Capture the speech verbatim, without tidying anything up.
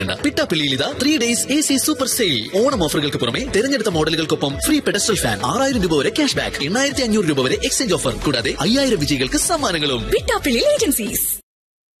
പിട്ടാപ്പിള്ളിയിൽ ഇതാ three days A C super sale. Onam ഓഫറുകൾക്ക് പുറമെ തിരഞ്ഞെടുത്ത മോഡലുകൾക്കൊപ്പം ഫ്രീ പെഡസ്റ്റൽ ഫാൻ, ആറായിരം രൂപ വരെ ക്യാഷ് ബാക്ക്, എണ്ണായിരത്തി അഞ്ഞൂറ് രൂപ വരെ എക്സ്ചേഞ്ച് ഓഫർ, കൂടാതെ അയ്യായിരം വിജയികൾക്ക് സമ്മാനങ്ങളും. പിട്ടാപ്പിള്ളി ഏജൻസീസ്.